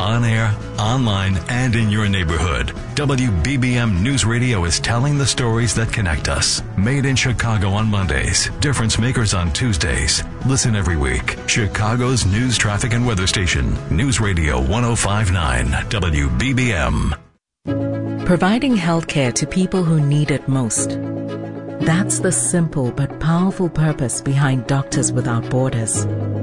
On air, online, and in your neighborhood. WBBM News Radio is telling the stories that connect us. Made in Chicago on Mondays. Difference makers on Tuesdays. Listen every week. Chicago's news, traffic, and weather station. News Radio 105.9 WBBM. Providing health care to people who need it most. That's the simple but powerful purpose behind Doctors Without Borders.